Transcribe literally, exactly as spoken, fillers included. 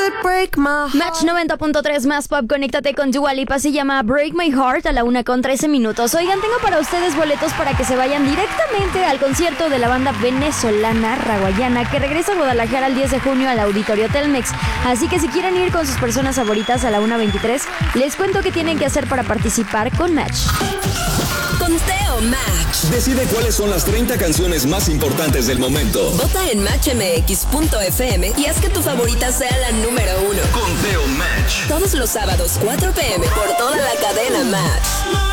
Match noventa punto tres más pop, conéctate con Dua Lipa, se llama Break My Heart a la una con trece minutos. Oigan, tengo para ustedes boletos para que se vayan directamente al concierto de la banda venezolana Raguayana, que regresa a Guadalajara el diez de junio al Auditorio Telmex. Así que si quieren ir con sus personas favoritas a la una veintitrés, les cuento qué tienen que hacer para participar con Match. Conteo Match. Decide cuáles son las treinta canciones más importantes del momento. Vota en match m x punto f m y haz que tu favorita sea la número uno. Conteo Match. Todos los sábados, cuatro p m por toda la cadena Match.